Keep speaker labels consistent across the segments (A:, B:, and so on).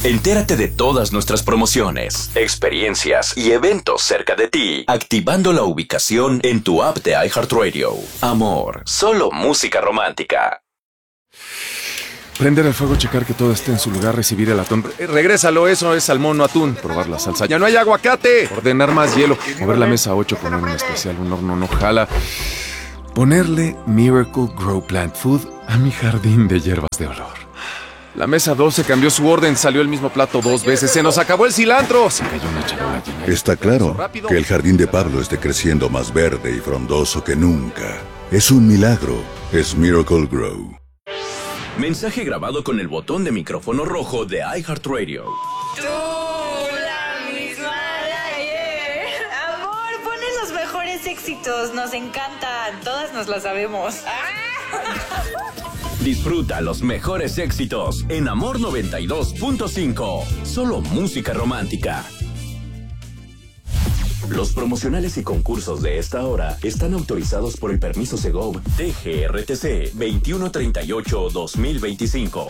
A: Entérate de todas nuestras promociones, experiencias y eventos cerca de ti, activando la ubicación en tu app de iHeartRadio. Amor, solo música romántica.
B: Prender el fuego, checar que todo esté en su lugar, recibir el atún. Regrésalo, eso es salmón, no atún. Probar la salsa. ¡Ya no hay aguacate! Ordenar más hielo. Mover la mesa 8, poner un especial, un horno no jala. Ponerle Miracle Grow Plant Food a mi jardín de hierbas de olor. La mesa 12 cambió su orden, salió el mismo plato 2 veces. ¡Se nos acabó el cilantro! Se cayó una charola llena.
C: Está claro que el jardín de Pablo esté creciendo más verde y frondoso que nunca. Es un milagro. Es Miracle Grow.
A: Mensaje grabado con el botón de micrófono rojo de iHeartRadio.
D: Tú, la misma de ayer. Amor, pones los mejores éxitos. Nos encantan. Todas nos las sabemos.
A: Disfruta los mejores éxitos en Amor 92.5. Solo música romántica. Los promocionales y concursos de esta hora están autorizados por el permiso Segov TGRTC 2138-2025.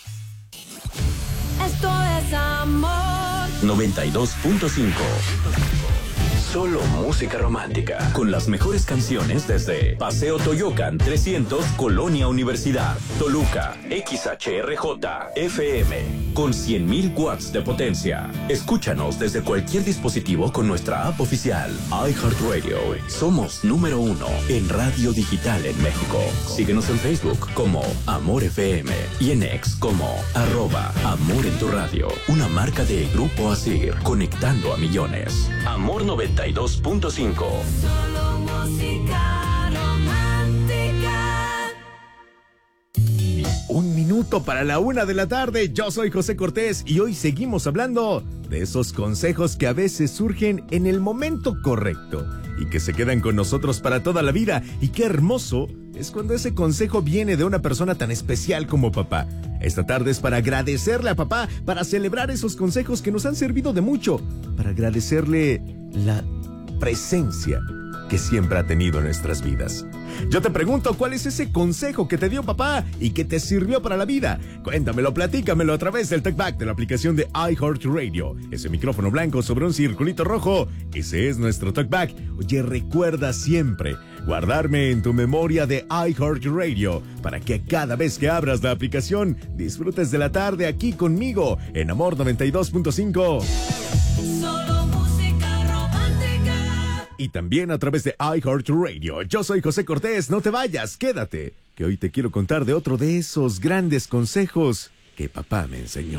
E: Esto es Amor
A: 92.5. Solo música romántica. Con las mejores canciones desde Paseo Toyocan 300, Colonia Universidad, Toluca, XHRJ, FM, con 100.000 watts de potencia. Escúchanos desde cualquier dispositivo con nuestra app oficial, iHeartRadio. Somos número 1 en radio digital en México. Síguenos en Facebook como Amor FM y en X como @Amor en tu radio. Una marca de Grupo Asir, conectando a millones. Amor 92.5.
E: Solo música romántica.
F: 1 minuto para la 1 de la tarde. Yo soy José Cortés y hoy seguimos hablando de esos consejos que a veces surgen en el momento correcto y que se quedan con nosotros para toda la vida. Y qué hermoso es cuando ese consejo viene de una persona tan especial como papá. Esta tarde es para agradecerle a papá, para celebrar esos consejos que nos han servido de mucho, para agradecerle la presencia que siempre ha tenido en nuestras vidas. Yo te pregunto, ¿cuál es ese consejo que te dio papá y que te sirvió para la vida? Cuéntamelo, platícamelo a través del TalkBack de la aplicación de iHeartRadio. Ese micrófono blanco sobre un circulito rojo, ese es nuestro TalkBack. Oye, recuerda siempre guardarme en tu memoria de iHeartRadio para que cada vez que abras la aplicación disfrutes de la tarde aquí conmigo en Amor 92.5.
E: Solo música romántica.
F: Y también a través de iHeartRadio. Yo soy José Cortés, no te vayas, quédate, que hoy te quiero contar de otro de esos grandes consejos que papá me enseñó.